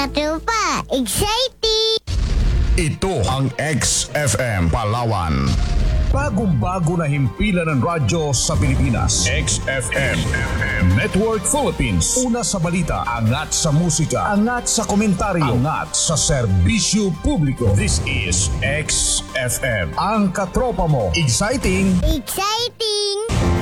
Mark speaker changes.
Speaker 1: Katropa, exciting!
Speaker 2: Ito ang XFM Palawan. Bagong-bago na himpilan ng radyo sa Pilipinas. XFM Network Philippines. Una sa balita, angat sa musika, angat sa komentaryo, angat sa serbisyo publiko. This is XFM. Ang katropa mo. Exciting!
Speaker 1: Exciting!